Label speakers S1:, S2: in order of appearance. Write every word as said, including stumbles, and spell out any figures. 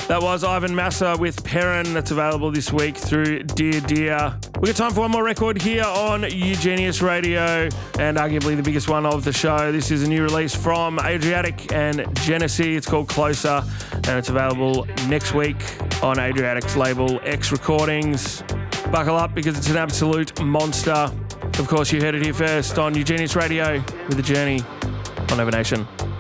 S1: That was Ivan Massa with Perrin. That's available this week through Dear Dear. We got time for one more record here on Eugenius Radio, and arguably the biggest one of the show. This is a new release from Adriatic and Genesee. It's called Closer, and it's available next week on Adriatic's label X Recordings. Buckle up because it's an absolute monster. Of course, you heard it here first on Eugenius Radio with The Journey on Overnation.